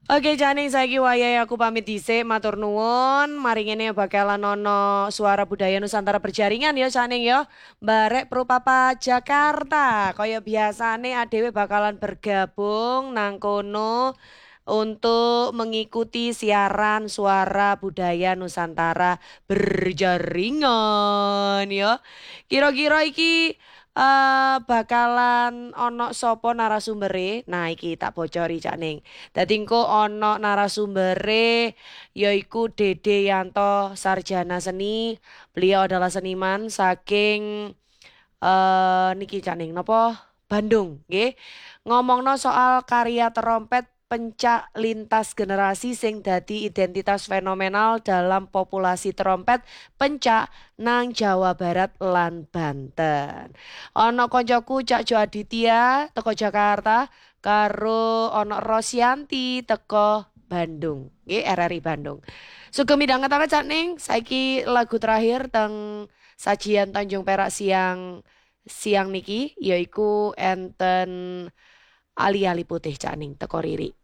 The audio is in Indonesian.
Oke Janing saiki wayahe aku pamit dhisik matur nuwun. Mari ngene bakalan ono suara budaya Nusantara berjaringan ya Janing ya. Barek Pro Papa Jakarta. Kaya biasane adewe bakalan bergabung nang kono untuk mengikuti siaran suara budaya Nusantara berjaringan ya. Kira-kira iki bakalan ono sopo narasumbere. Nah, iki tak bocori Cak Ning. Dadi engko ono narasumbere yaiku Dede Yanto Sarjana Seni. Beliau adalah seniman saking niki Cak Ning napa? Bandung, nggih. Ngomongno soal karya terompet pencak lintas generasi sing dadi identitas fenomenal dalam populasi terompet pencak nang Jawa Barat lan Banten. Ono koncoku Cak Jo Aditya teko Jakarta karo ono Rosyanti teko Bandung, nggih RRI Bandung. Sugeng midhanget Cak Ning, saiki lagu terakhir teng sajian Tanjung Perak siang siang niki yaiku enten Ali-ali putih Cak Ning teko Riri.